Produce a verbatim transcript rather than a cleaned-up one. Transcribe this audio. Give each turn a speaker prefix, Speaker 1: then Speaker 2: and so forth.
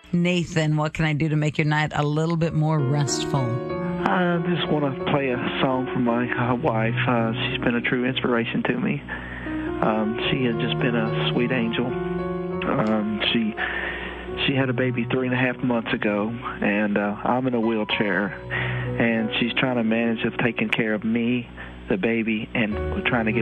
Speaker 1: Nathan, what can I do to make your night a little bit more restful?
Speaker 2: I just want to play a song for my uh, wife. Uh, she's been a true inspiration to me. Um, she has just been a sweet angel. Um, she she had a baby three and a half months ago, and uh, I'm in a wheelchair, and she's trying to manage of taking care of me, the baby, and trying to get